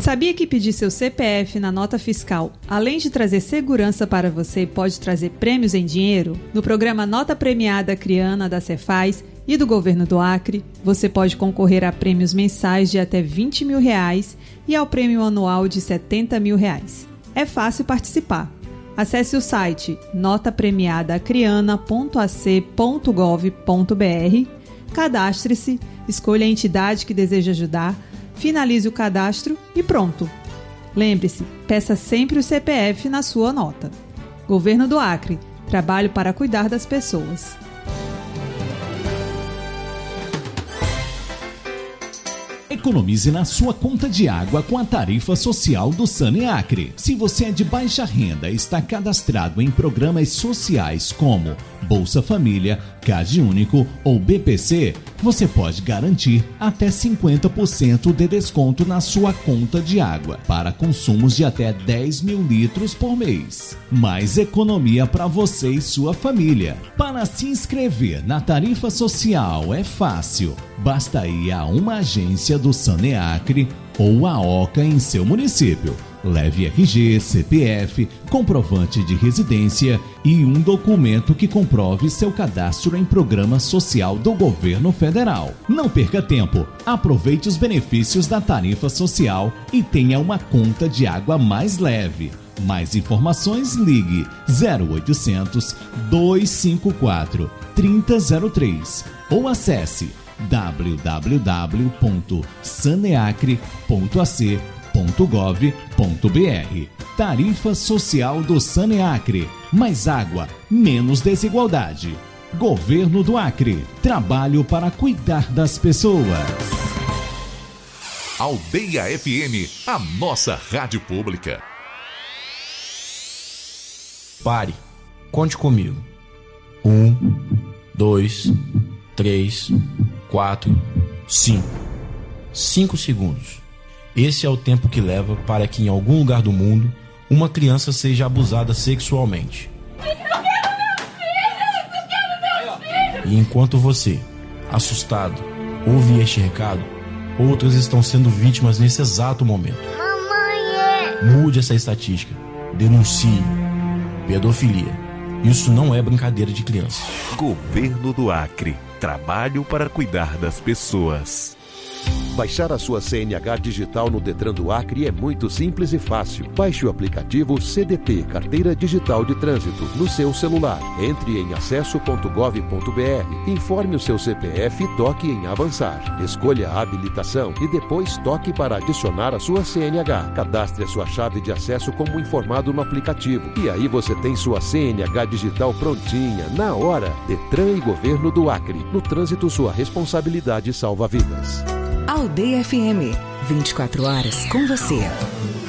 Sabia que pedir seu CPF na nota fiscal, além de trazer segurança para você, pode trazer prêmios em dinheiro? No programa Nota Premiada Acreana da Cefaz e do Governo do Acre, você pode concorrer a prêmios mensais de até R$20 mil e ao prêmio anual de R$70 mil. É fácil participar. Acesse o site notapremiadaacreana.ac.gov.br, cadastre-se, escolha a entidade que deseja ajudar, finalize o cadastro e pronto. Lembre-se, peça sempre o CPF na sua nota. Governo do Acre, trabalho para cuidar das pessoas. Economize na sua conta de água com a tarifa social do Saneacre. Se você é de baixa renda e está cadastrado em programas sociais como Bolsa Família, CadÚnico ou BPC, você pode garantir até 50% de desconto na sua conta de água para consumos de até 10 mil litros por mês. Mais economia para você e sua família. Para se inscrever na tarifa social é fácil. Basta ir a uma agência do Saneacre ou a OCA em seu município. Leve RG, CPF, comprovante de residência e um documento que comprove seu cadastro em programa social do governo federal. Não perca tempo, aproveite os benefícios da tarifa social e tenha uma conta de água mais leve. Mais informações, ligue 0800 254 3003 ou acesse www.saneacre.ac.gov.br. Tarifa Social do Saneacre. Mais água, menos desigualdade. Governo do Acre. Trabalho para cuidar das pessoas. Aldeia FM, a nossa rádio pública. Pare. Conte comigo. 1, 2, 3, 4, 5. 5 segundos. Esse é o tempo que leva para que em algum lugar do mundo uma criança seja abusada sexualmente. E enquanto você, assustado, ouve este recado, outras estão sendo vítimas nesse exato momento. Mude essa estatística. Denuncie. Pedofilia. Isso não é brincadeira de criança. Governo do Acre. Trabalho para cuidar das pessoas. Baixar a sua CNH digital no Detran do Acre é muito simples e fácil. Baixe o aplicativo CDT, Carteira Digital de Trânsito, no seu celular. Entre em acesso.gov.br, informe o seu CPF e toque em avançar. Escolha a habilitação e depois toque para adicionar a sua CNH. Cadastre a sua chave de acesso como informado no aplicativo. E aí você tem sua CNH digital prontinha, na hora. Detran e Governo do Acre. No trânsito, sua responsabilidade salva vidas. Aldeia FM, 24 horas com você.